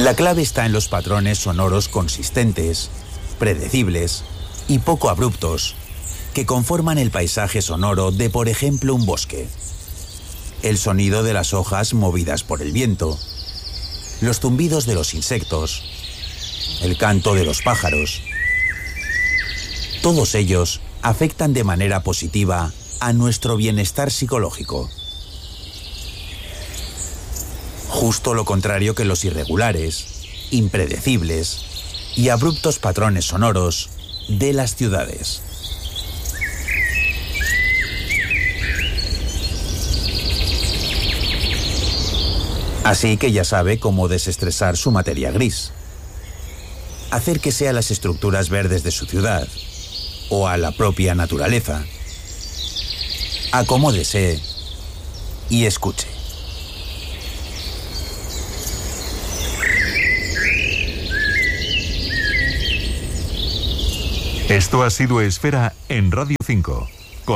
La clave está en los patrones sonoros consistentes, predecibles y poco abruptos que conforman el paisaje sonoro de, por ejemplo, un bosque. El sonido de las hojas movidas por el viento, los zumbidos de los insectos, el canto de los pájaros. Todos ellos afectan de manera positiva a nuestro bienestar psicológico. Justo lo contrario que los irregulares, impredecibles y abruptos patrones sonoros de las ciudades. Así que ya sabe cómo desestresar su materia gris. Hacer que sean las estructuras verdes de su ciudad o a la propia naturaleza. Acomódese y escuche. Esto ha sido Esfera en Radio 5.